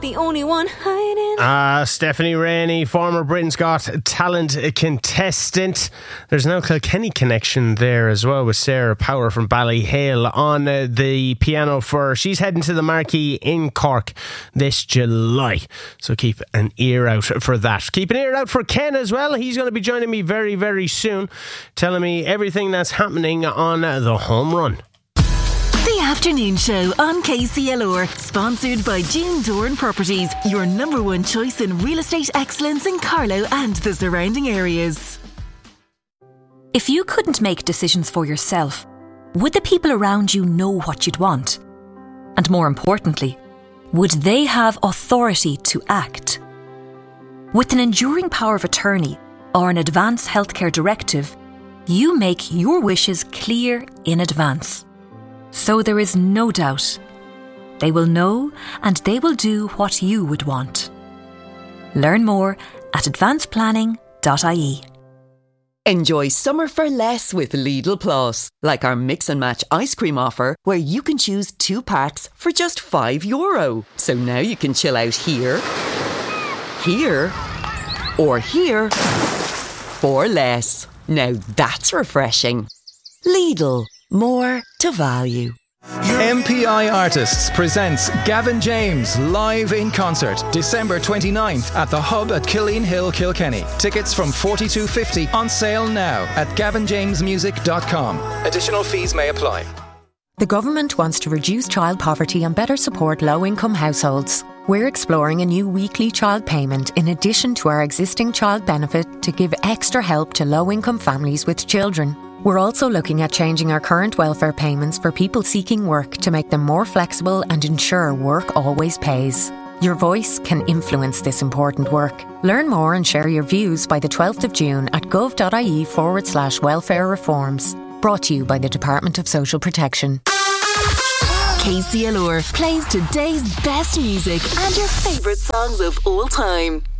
The only one hiding. Stephanie Rainey, former Britain's Got Talent contestant. There's no Kilkenny connection there as well, with Sarah Power from Ballyhale on the piano for... She's heading to the Marquee in Cork this July. So keep an ear out for that. Keep an ear out for Ken as well. He's going to be joining me very, very soon, telling me everything that's happening on the home run. The Afternoon Show on KCLR, sponsored by June Doran Properties, your number one choice in real estate excellence in Carlow and the surrounding areas. If you couldn't make decisions for yourself, would the people around you know what you'd want? And more importantly, would they have authority to act? With an enduring power of attorney or an advance healthcare directive, you make your wishes clear in advance. So there is no doubt. They will know and they will do what you would want. Learn more at advanceplanning.ie. Enjoy summer for less with Lidl Plus, like our mix and match ice cream offer, where you can choose 2 packs for just €5. So now you can chill out here, here, or here for less. Now that's refreshing. Lidl. More to value. MPI Artists presents Gavin James live in concert December 29th at the Hub at Killeen Hill, Kilkenny. Tickets from $42.50 on sale now at gavinjamesmusic.com. Additional fees may apply. The government wants to reduce child poverty and better support low-income households. We're exploring a new weekly child payment in addition to our existing child benefit to give extra help to low-income families with children. We're also looking at changing our current welfare payments for people seeking work to make them more flexible and ensure work always pays. Your voice can influence this important work. Learn more and share your views by the 12th of June at gov.ie/welfare reforms. Brought to you by the Department of Social Protection. KCLR plays today's best music and your favourite songs of all time.